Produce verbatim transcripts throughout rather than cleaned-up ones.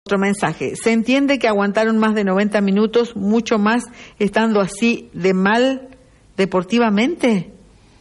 Otro mensaje. Se entiende que aguantaron más de noventa minutos, mucho más estando así de mal deportivamente.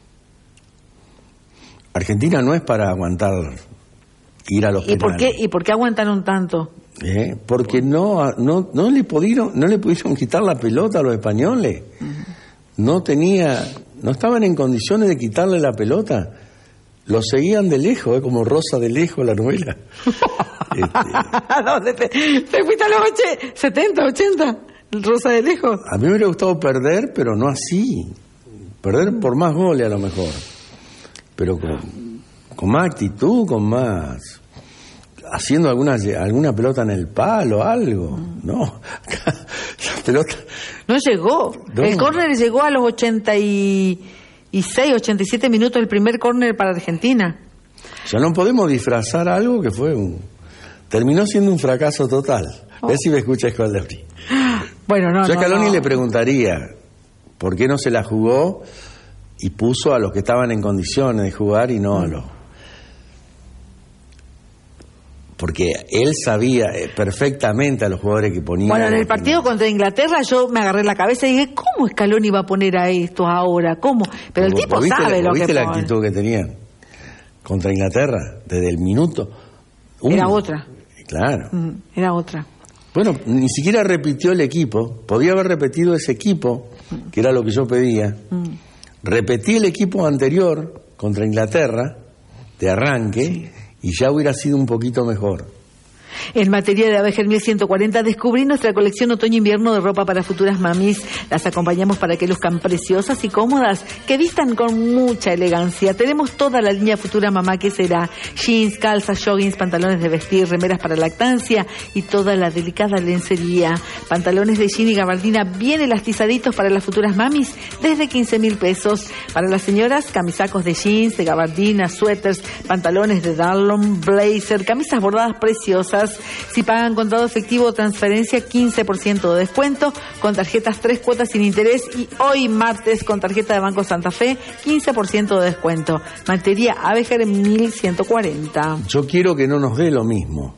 Argentina no es para aguantar ir a los ¿Y penales. por qué, y por qué aguantaron tanto? ¿Eh? Porque no, no, no le pudieron, no le pudieron quitar la pelota a los españoles. Uh-huh. No tenía, no estaban en condiciones de quitarle la pelota. Lo seguían de lejos, ¿eh? Como Rosa de lejos, la novela. este... ¿Dónde te, te fuiste a los oche, setenta, ochenta? Rosa de lejos. A mí me hubiera gustado perder, pero no así. Perder por más goles a lo mejor. Pero con, con más actitud, con más... haciendo alguna, alguna pelota en el palo, algo. Mm. No, la pelota... No llegó. No. El córner llegó a los ochenta y seis, ochenta y siete minutos, el primer córner para Argentina. O sea, no podemos disfrazar algo que fue un... terminó siendo un fracaso total. Oh. A ver si me escucha Scaloni. Bueno, no, Yo a Scaloni no, no. le preguntaría por qué no se la jugó y puso a los que estaban en condiciones de jugar y no mm. a los... Porque él sabía perfectamente a los jugadores que ponía. Bueno, en el partido contra Inglaterra yo me agarré la cabeza y dije, ¿cómo Scaloni va a poner a estos ahora? ¿Cómo? Pero el tipo sabe lo que ¿Viste la pone? actitud que tenían contra Inglaterra? Desde el minuto uno. Era otra. Claro. Mm, era otra. Bueno, ni siquiera repitió el equipo. Podía haber repetido ese equipo, que era lo que yo pedía. Mm. Repetí el equipo anterior contra Inglaterra, de arranque... Sí. Y ya hubiera sido un poquito mejor. En materia de Abeja mil ciento cuarenta, descubrí nuestra colección otoño-invierno de ropa para futuras mamis. Las acompañamos para que luzcan preciosas y cómodas, que vistan con mucha elegancia. Tenemos toda la línea Futura Mamá, que será jeans, calzas, joggings, pantalones de vestir, remeras para lactancia y toda la delicada lencería. Pantalones de jean y gabardina bien elastizaditos para las futuras mamis, desde quince mil pesos. Para las señoras, camisacos de jeans, de gabardina, suéteres, pantalones de darlon, blazer, camisas bordadas preciosas. Si pagan contado efectivo o transferencia, quince por ciento de descuento, con tarjetas tres cuotas sin interés, y hoy martes con tarjeta de Banco Santa Fe, quince por ciento de descuento. Materia Abeja mil ciento cuarenta. Yo quiero que no nos dé lo mismo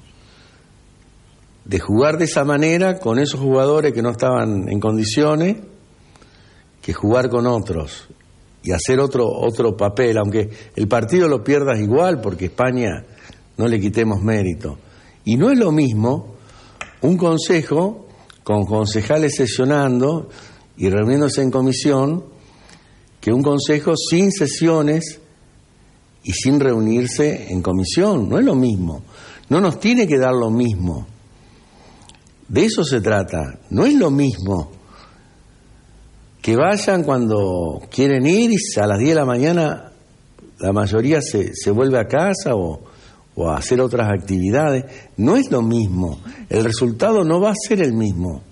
de jugar de esa manera con esos jugadores que no estaban en condiciones, que jugar con otros y hacer otro, otro papel, aunque el partido lo pierdas igual, porque España no le quitemos mérito. Y no es lo mismo un consejo con concejales sesionando y reuniéndose en comisión que un consejo sin sesiones y sin reunirse en comisión. No es lo mismo. No nos tiene que dar lo mismo. De eso se trata. No es lo mismo que vayan cuando quieren ir y a las diez de la mañana la mayoría se, se vuelve a casa o... o a hacer otras actividades. No es lo mismo, el resultado no va a ser el mismo.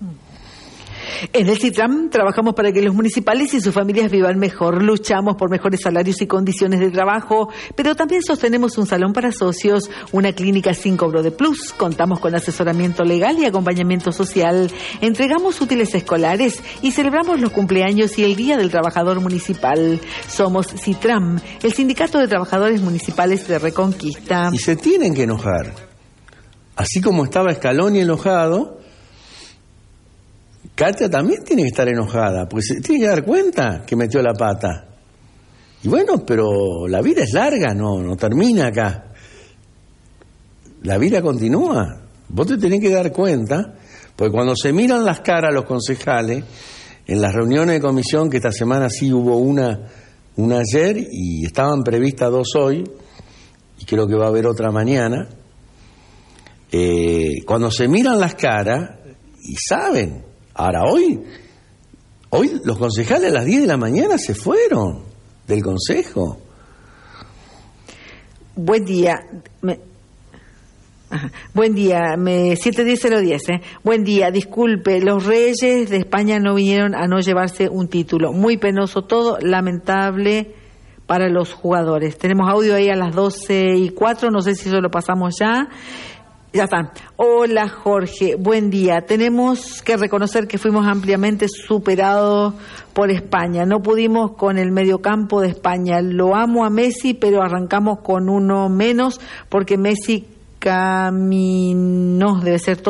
En el CITRAM trabajamos para que los municipales y sus familias vivan mejor. Luchamos por mejores salarios y condiciones de trabajo, pero también sostenemos un salón para socios, una clínica sin cobro de plus. Contamos con asesoramiento legal y acompañamiento social. Entregamos útiles escolares y celebramos los cumpleaños y el Día del Trabajador Municipal. Somos CITRAM, el Sindicato de Trabajadores Municipales de Reconquista. Y se tienen que enojar. Así como estaba Scaloni enojado, Katia también tiene que estar enojada, porque se tiene que dar cuenta que metió la pata. Y bueno, pero la vida es larga, no, no termina acá. La vida continúa. Vos te tenés que dar cuenta, porque cuando se miran las caras los concejales, en las reuniones de comisión, que esta semana sí hubo una, una ayer, y estaban previstas dos hoy, y creo que va a haber otra mañana, eh, cuando se miran las caras, y saben... Ahora, hoy, hoy los concejales a las diez de la mañana se fueron del consejo. Buen día. Me... Ajá. Buen día, me siete diez cero diez, ¿eh? Buen día, disculpe, los Reyes de España no vinieron a no llevarse un título. Muy penoso todo, lamentable para los jugadores. Tenemos audio ahí a las doce y cuatro, no sé si eso lo pasamos ya. Ya está. Hola Jorge, buen día. Tenemos que reconocer que fuimos ampliamente superados por España. No pudimos con el mediocampo de España. Lo amo a Messi, pero arrancamos con uno menos porque Messi Caminos, debe ser todo.